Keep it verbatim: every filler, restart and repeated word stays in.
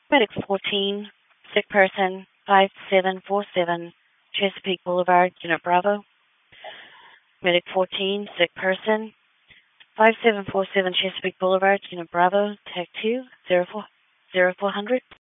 Medic fourteen, sick person, five seven four seven, Chesapeake Boulevard, Unit Bravo. Medic fourteen, sick person, five seven four seven, Chesapeake Boulevard, Unit Bravo, Tag two, zero four, zero four hundred.